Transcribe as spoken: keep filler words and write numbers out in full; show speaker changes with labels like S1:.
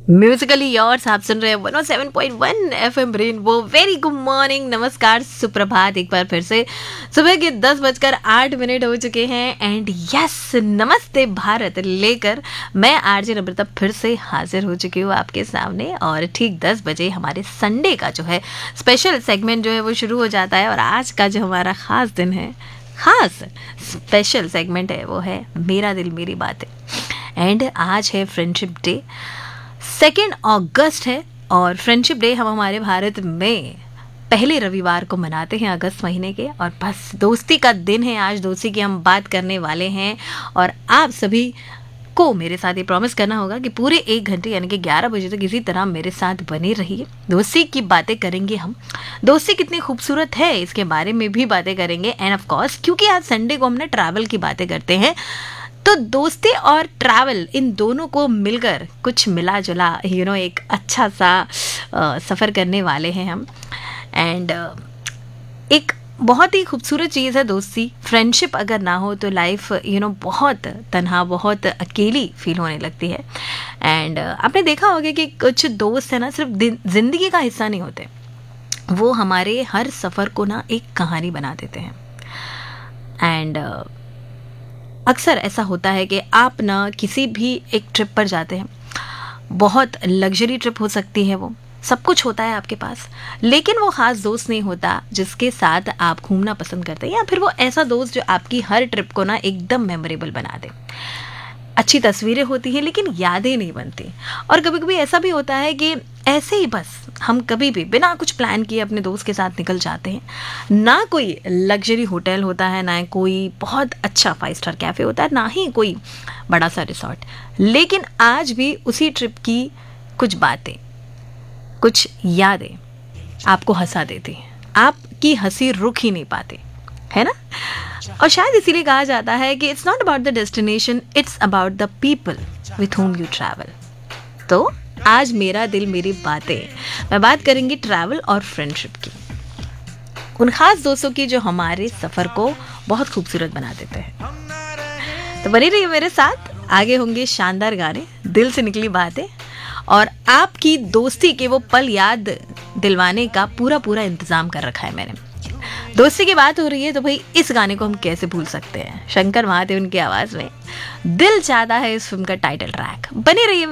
S1: Musically yours आप सुन रहे हैं one O seven point one FM rainbow. Very good morning, नमस्कार, सुप्रभात। एक बार फिर से सुबह के दस बजकर आठ मिनट हो चुके हैं एंड यस, नमस्ते भारत लेकर मैं आरजे नम्रता फिर से हाजिर हो चुकी हूँ आपके सामने। और ठीक दस बजे हमारे संडे का जो है स्पेशल सेगमेंट जो है वो शुरू हो जाता है। और आज का जो हमारा खास दिन है, खास स्पेशल सेगमेंट है, वो है मेरा दिल मेरी बातें। एंड आज है फ्रेंडशिप डे, सेकेंड अगस्त है। और फ्रेंडशिप डे हम हमारे भारत में पहले रविवार को मनाते हैं अगस्त महीने के। और बस दोस्ती का दिन है आज, दोस्ती की हम बात करने वाले हैं। और आप सभी को मेरे साथ ये प्रॉमिस करना होगा कि पूरे एक घंटे यानी कि ग्यारह बजे तक इसी तरह मेरे साथ बने रहिए। दोस्ती की बातें करेंगे हम, दोस्ती कितनी खूबसूरत है इसके बारे में भी बातें करेंगे। एंड ऑफ कोर्स क्योंकि आज संडे को हमने ट्रैवल की बातें करते हैं, तो दोस्ती और ट्रैवल इन दोनों को मिलकर कुछ मिला जुला यू नो एक अच्छा सा आ, सफ़र करने वाले हैं हम। एंड एक बहुत ही खूबसूरत चीज़ है दोस्ती। फ्रेंडशिप अगर ना हो तो लाइफ यू नो बहुत तन्हा, बहुत अकेली फील होने लगती है। एंड आपने देखा होगा कि कुछ दोस्त है ना सिर्फ ज़िंदगी का हिस्सा नहीं होते, वो हमारे हर सफ़र को ना एक कहानी बना देते हैं। एंड अक्सर ऐसा होता है कि आप ना किसी भी एक ट्रिप पर जाते हैं, बहुत लग्जरी ट्रिप हो सकती है, वो सब कुछ होता है आपके पास, लेकिन वो ख़ास दोस्त नहीं होता जिसके साथ आप घूमना पसंद करते हैं, या फिर वो ऐसा दोस्त जो आपकी हर ट्रिप को ना एकदम मेमोरेबल बना दे। अच्छी तस्वीरें होती हैं लेकिन यादें नहीं बनती। और कभी कभी ऐसा भी होता है कि ऐसे ही बस हम कभी भी बिना कुछ प्लान किए अपने दोस्त के साथ निकल जाते हैं। ना कोई लग्जरी होटल होता है, ना कोई बहुत अच्छा फाइव स्टार कैफ़े होता है, ना ही कोई बड़ा सा रिसोर्ट, लेकिन आज भी उसी ट्रिप की कुछ बातें, कुछ यादें आपको हंसा देती हैं, आपकी हंसी रुक ही नहीं पाती, है ना। और शायद इसीलिए कहा जाता है कि it's not about the destination, it's about the people with home you travel. तो आज मेरा दिल मेरी बातें मैं बात करेंगी ट्रैवल और फ्रेंडशिप की, उन खास दोस्तों की जो हमारे सफ़र को बहुत खूबसूरत बना देते हैं। तो बनी रहिए मेरे साथ, आगे होंगे शानदार गाने, दिल से निकली बातें, और आपकी दोस्ती के वो पल याद दिलवाने का पूरा पूरा इंतज़ाम कर रखा है मैंने। दोस्ती की बात हो रही है तो भाई इस गाने को हम कैसे भूल सकते हैं। शंकर महादेवन की आवाज़ में दिल चाहता है इस फिल्म का टाइटल ट्रैक। बने रहिए।